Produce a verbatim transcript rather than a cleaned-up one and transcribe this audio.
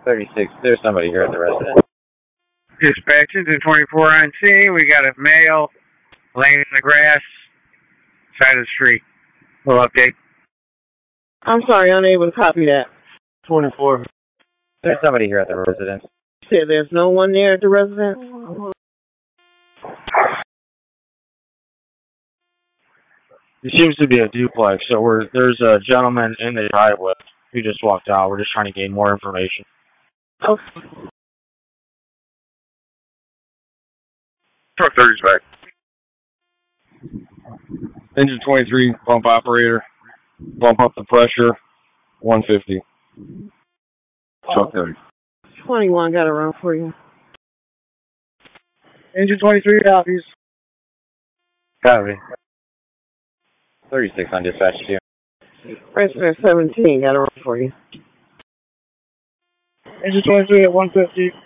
thirty-six, there's somebody here at the residence. Dispatch engine twenty-four on scene. We got a male laying in the grass, side of the street. We'll update. I'm sorry, unable to copy that. twenty-four. There's somebody here at the residence. You said there's no one there at the residence? It seems to be a duplex, so we're, there's a gentleman in the driveway who just walked out. We're just trying to gain more information. Okay. Truck thirty's back. Engine twenty-three, pump operator. Bump up the pressure, one fifty. Truck thirty. twenty-one got a run for you. Engine twenty-three copies. Copy. thirty-six on dispatch two. Resident seventeen got a run for you. Engine twenty-three at one fifty.